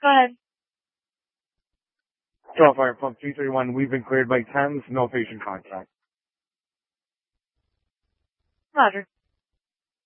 Go ahead. Control Fire Pump 331, we've been cleared by Thames, no patient contact. Roger.